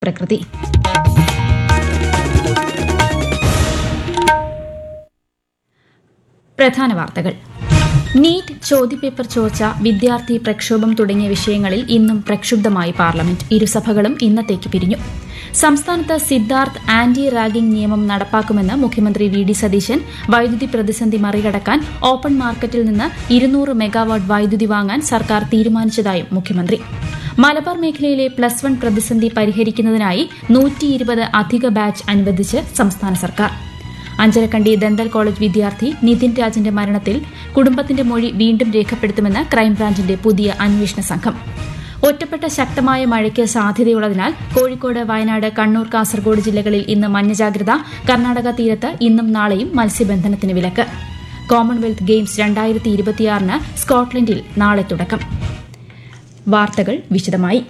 പ്രകൃതി. പ്രധാന വാർത്തകൾ. നീറ്റ് ചോദ്യപേപ്പർ ചോർച്ച, വിദ്യാർത്ഥി പ്രക്ഷോഭം തുടങ്ങിയ വിഷയങ്ങളിൽ ഇന്നും പ്രക്ഷുബ്ധമായി പാർലമെന്റ്. ഇരുസഭകളും ഇന്നത്തേക്ക് പിരിഞ്ഞു. സംസ്ഥാനത്ത് സിദ്ധാർത്ഥ് ആന്റി റാഗിംഗ് നിയമം നടപ്പാക്കുമെന്ന് മുഖ്യമന്ത്രി വി ഡി സതീശൻ. വൈദ്യുതി പ്രതിസന്ധി മറികടക്കാൻ ഓപ്പൺ മാർക്കറ്റിൽ നിന്ന് 200 മെഗാവാട്ട് വൈദ്യുതി വാങ്ങാൻ സർക്കാർ തീരുമാനിച്ചതായും മുഖ്യമന്ത്രി. മലബാർ മേഖലയിലെ +1 പ്രതിസന്ധി പരിഹരിക്കുന്നതിനായി 120 അധിക ബാച്ച് അനുവദിച്ച് സംസ്ഥാന സർക്കാർ. അഞ്ചരക്കണ്ടി ദന്തൽ കോളേജ് വിദ്യാർത്ഥി നിതിൻ രാജിന്റെ മരണത്തിൽ കുടുംബത്തിന്റെ മൊഴി വീണ്ടും രേഖപ്പെടുത്തുമെന്ന് ക്രൈംബ്രാഞ്ചിന്റെ പുതിയ അന്വേഷണ സംഘം. ഒറ്റപ്പെട്ട ശക്തമായ മഴയ്ക്ക് സാധ്യതയുള്ളതിനാൽ കോഴിക്കോട്, വയനാട്, കണ്ണൂർ, കാസർഗോഡ് ജില്ലകളിൽ ഇന്ന് മഞ്ഞ ജാഗ്രത. കർണാടക തീരത്ത് ഇന്നും നാളെയും മത്സ്യബന്ധനത്തിന് വിലക്ക്. കോമൺവെൽത്ത് ഗെയിംസ് 2026 സ്കോട്ട്ലൻഡിൽ നാളെ തുടക്കം. വാർത്തകൾ വിശദമായി.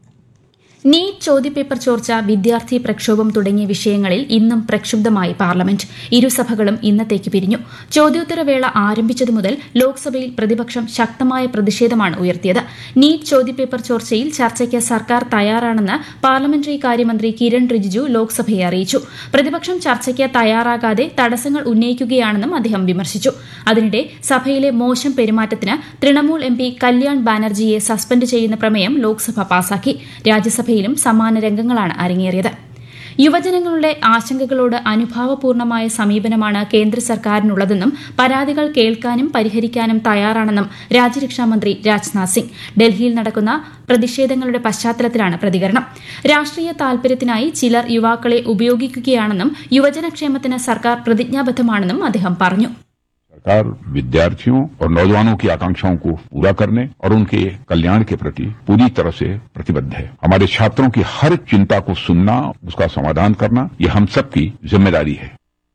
നീറ്റ് ചോദ്യപേപ്പർ ചോർച്ച, വിദ്യാർത്ഥി പ്രക്ഷോഭം തുടങ്ങിയ വിഷയങ്ങളിൽ ഇന്നും പ്രക്ഷുബ്ധമായി പാർലമെന്റ്. ഇരുസഭകളും ഇന്നത്തേക്ക് പിരിഞ്ഞു. ചോദ്യോത്തരവേള ആരംഭിച്ചതു മുതൽ ലോക്സഭയിൽ പ്രതിപക്ഷം ശക്തമായ പ്രതിഷേധമാണ് ഉയർത്തിയത്. നീറ്റ് ചോദ്യപേപ്പർ ചോർച്ചയിൽ ചർച്ചയ്ക്ക് സർക്കാർ തയ്യാറാണെന്ന് പാർലമെന്ററി കാര്യമന്ത്രി കിരൺ റിജിജു ലോക്സഭയെ അറിയിച്ചു. പ്രതിപക്ഷം ചർച്ചയ്ക്ക് തയ്യാറാകാതെ തടസ്സങ്ങൾ ഉന്നയിക്കുകയാണെന്നും അദ്ദേഹം വിമർശിച്ചു. അതിനിടെ സഭയിലെ മോശം പെരുമാറ്റത്തിന് തൃണമൂൽ MP കല്യാൺ ബാനർജിയെ സസ്പെൻഡ് ചെയ്യുന്ന പ്രമേയം ലോക്സഭ പാസാക്കി. രാജ്യസഭയിലും സമാന രംഗങ്ങളാണ് അരങ്ങേറിയത്. യുവജനങ്ങളുടെ ആശങ്കകളോട് അനുഭാവപൂർണമായ സമീപനമാണ് കേന്ദ്ര സർക്കാരിനുള്ളതെന്നും പരാതികൾ കേൾക്കാനും പരിഹരിക്കാനും തയ്യാറാണെന്നും രാജ്യരക്ഷാമന്ത്രി രാജ്നാഥ് സിംഗ്. ഡൽഹിയിൽ നടക്കുന്ന പ്രതിഷേധങ്ങളുടെ പശ്ചാത്തലത്തിലാണ് പ്രതികരണം. രാഷ്ട്രീയ താൽപര്യത്തിനായി ചിലർ യുവാക്കളെ ഉപയോഗിക്കുകയാണെന്നും യുവജനക്ഷേമത്തിന് സർക്കാർ പ്രതിജ്ഞാബദ്ധമാണെന്നും അദ്ദേഹം പറഞ്ഞു. सरकार विद्यार्थियों और नौजवानों की आकांक्षाओं को पूरा करने और उनके कल्याण के प्रति पूरी तरह से प्रतिबद्ध है. हमारे छात्रों की हर चिंता को सुनना, उसका समाधान करना, ये हम सबकी जिम्मेदारी है.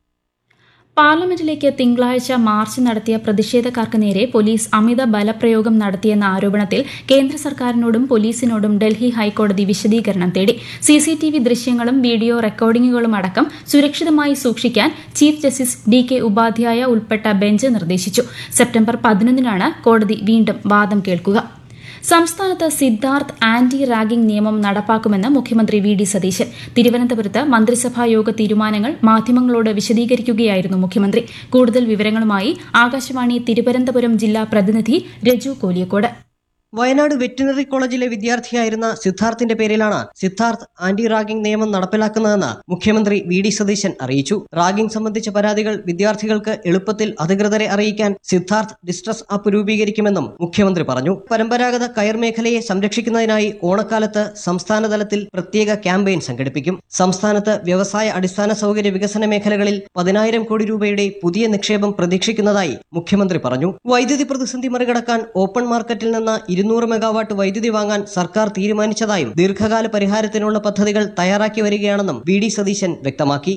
പാർലമെന്റിലേക്ക് തിങ്കളാഴ്ച മാർച്ച് നടത്തിയ പ്രതിഷേധക്കാർക്ക് നേരെ പോലീസ് അമിത ബലപ്രയോഗം നടത്തിയെന്ന ആരോപണത്തിൽ കേന്ദ്ര സർക്കാരിനോടും പോലീസിനോടും ഡൽഹി ഹൈക്കോടതി വിശദീകരണം തേടി. CCTV ദൃശ്യങ്ങളും വീഡിയോ റെക്കോർഡിംഗുകളും അടക്കം സുരക്ഷിതമായി സൂക്ഷിക്കാൻ ചീഫ് ജസ്റ്റിസ് DK ഉപാധ്യായ ഉൾപ്പെട്ട ബെഞ്ച് നിർദ്ദേശിച്ചു. സെപ്റ്റംബർ 11 കോടതി വീണ്ടും വാദം കേൾക്കുക. സംസ്ഥാനത്ത് സിദ്ധാർത്ഥ് ആന്റി റാഗിംഗ് നിയമം നടപ്പാക്കുമെന്ന് മുഖ്യമന്ത്രി വി ഡി സതീശൻ. തിരുവനന്തപുരത്ത് മന്ത്രിസഭായോഗ തീരുമാനങ്ങൾ മാധ്യമങ്ങളോട് വിശദീകരിക്കുകയായിരുന്നു മുഖ്യമന്ത്രി. കൂടുതൽ വിവരങ്ങളുമായി ആകാശവാണി തിരുവനന്തപുരം ജില്ലാ പ്രതിനിധി രജു കോലിയക്കോട്. വയനാട് വെറ്റിനറി കോളേജിലെ വിദ്യാർത്ഥിയായിരുന്ന സിദ്ധാർത്ഥിന്റെ പേരിലാണ് സിദ്ധാർത്ഥ് ആന്റി റാഗിംഗ് നിയമം നടപ്പിലാക്കുന്നതെന്ന് മുഖ്യമന്ത്രി വി ഡി സതീശൻ അറിയിച്ചു. റാഗിംഗ് സംബന്ധിച്ച പരാതികൾ വിദ്യാർത്ഥികൾക്ക് എളുപ്പത്തിൽ അധികൃതരെ അറിയിക്കാൻ സിദ്ധാർത്ഥ് ഡിസ്ട്രസ് ആപ്പ് രൂപീകരിക്കുമെന്നും മുഖ്യമന്ത്രി പറഞ്ഞു. പരമ്പരാഗത കയർ മേഖലയെ സംരക്ഷിക്കുന്നതിനായി ഓണക്കാലത്ത് സംസ്ഥാന തലത്തിൽ പ്രത്യേക ക്യാമ്പയിൻ സംഘടിപ്പിക്കും. സംസ്ഥാനത്ത് വ്യവസായ അടിസ്ഥാന സൗകര്യ വികസന മേഖലകളിൽ 10,000 കോടി രൂപയുടെ പുതിയ നിക്ഷേപം പ്രതീക്ഷിക്കുന്നതായി മുഖ്യമന്ത്രി പറഞ്ഞു. വൈദ്യുതി പ്രതിസന്ധി മറികടക്കാൻ ഓപ്പൺ മാർക്കറ്റിൽ നിന്ന് 200 മെഗാവാട്ട് വൈദ്യുതി വാങ്ങാൻ സർക്കാർ തീരുമാനിച്ചതായും ദീർഘകാല പരിഹാരത്തിനുള്ള പദ്ധതികൾ തയ്യാറാക്കി വരികയാണെന്നും വി ഡി സതീശൻ വ്യക്തമാക്കി.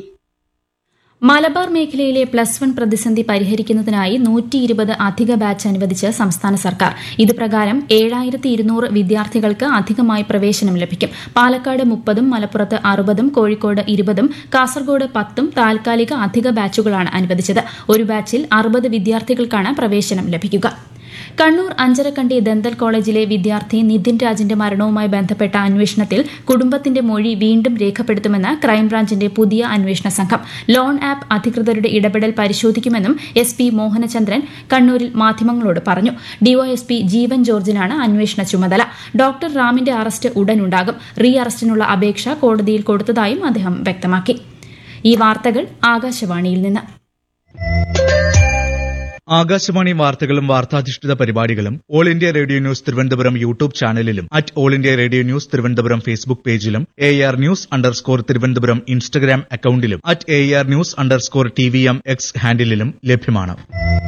മലബാർ മേഖലയിലെ +1 പ്രതിസന്ധി പരിഹരിക്കുന്നതിനായി 120 അധിക ബാച്ച് അനുവദിച്ച് സംസ്ഥാന സർക്കാർ. ഇത് പ്രകാരം 7,200 വിദ്യാർത്ഥികൾക്ക് അധികമായി പ്രവേശനം ലഭിക്കും. പാലക്കാട് 30, മലപ്പുറത്ത് 60, കോഴിക്കോട് 20, കാസർഗോഡ് 10 താൽക്കാലിക അധിക ബാച്ചുകളാണ് അനുവദിച്ചത്. ഒരു ബാച്ചിൽ 60 വിദ്യാർത്ഥികൾക്കാണ് പ്രവേശനം ലഭിക്കുക. കണ്ണൂർ അഞ്ചരക്കണ്ടി ദന്തൽ കോളേജിലെ വിദ്യാർത്ഥി നിതിൻ രാജിന്റെ മരണവുമായി ബന്ധപ്പെട്ട അന്വേഷണത്തിൽ കുടുംബത്തിന്റെ മൊഴി വീണ്ടും രേഖപ്പെടുത്തുമെന്ന് ക്രൈംബ്രാഞ്ചിന്റെ പുതിയ അന്വേഷണ സംഘം. ലോൺ ആപ്പ് അധികൃതരുടെ ഇടപെടൽ പരിശോധിക്കുമെന്നും SP മോഹനചന്ദ്രൻ കണ്ണൂരിൽ മാധ്യമങ്ങളോട് പറഞ്ഞു. DYSP ജീവൻ ജോർജിനാണ് അന്വേഷണ ചുമതല. Doctor റാമിന്റെ arrest ഉടനുണ്ടാകും. റീ അറസ്റ്റിനുള്ള അപേക്ഷ കോടതിയിൽ കൊടുത്തതായും അദ്ദേഹം വ്യക്തമാക്കി. ഈ വാർത്തകൾ ആകാശവാണിയിൽ നിന്ന്. ആകാശവാണി വാർത്തകളും വാർത്താധിഷ്ഠിത പരിപാടികളും all India radio news Thiruvananthapuram YouTube ചാനലിലും @all India radio news Thiruvananthapuram Facebook പേജിലും AR_News_ തിരുവനന്തപുരം ഇൻസ്റ്റഗ്രാം അക്കൌണ്ടിലും @AR_News_TVM X ഹാൻഡിലും ലഭ്യമാണ്.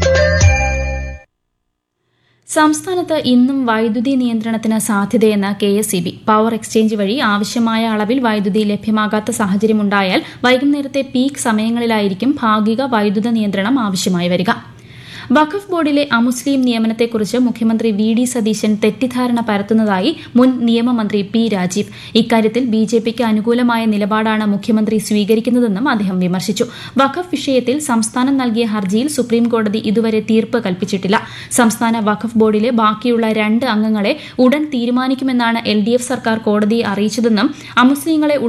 സംസ്ഥാനത്ത് ഇന്നും വൈദ്യുതി നിയന്ത്രണത്തിന് സാധ്യതയെന്ന് KSEB. പവർ എക്സ്ചേഞ്ച് വഴി ആവശ്യമായ അളവിൽ വൈദ്യുതി ലഭ്യമാകാത്ത സാഹചര്യമുണ്ടായാൽ വൈകുന്നേരത്തെ പീക്ക് സമയങ്ങളിലായിരിക്കും ഭാഗിക വൈദ്യുത നിയന്ത്രണം ആവശ്യമായി വരിക. വഖഫ് ബോർഡിലെ അമുസ്ലിം നിയമനത്തെക്കുറിച്ച് മുഖ്യമന്ത്രി വി ഡി സതീശൻ തെറ്റിദ്ധാരണ പരത്തുന്നതായി മുൻ നിയമമന്ത്രി പി രാജീവ്. ഇക്കാര്യത്തിൽ BJPക്ക് അനുകൂലമായ നിലപാടാണ് മുഖ്യമന്ത്രി സ്വീകരിക്കുന്നതെന്നും അദ്ദേഹം വിമർശിച്ചു. വഖഫ് വിഷയത്തിൽ സംസ്ഥാനം നൽകിയ ഹർജിയിൽ സുപ്രീംകോടതി ഇതുവരെ തീർപ്പ് കൽപ്പിച്ചിട്ടില്ല. സംസ്ഥാന വഖഫ് ബോർഡിലെ ബാക്കിയുള്ള 2 അംഗങ്ങളെ ഉടൻ തീരുമാനിക്കുമെന്നാണ് LDF സർക്കാർ കോടതിയെ അറിയിച്ചതെന്നും അമുസ്ലിങ്ങളെ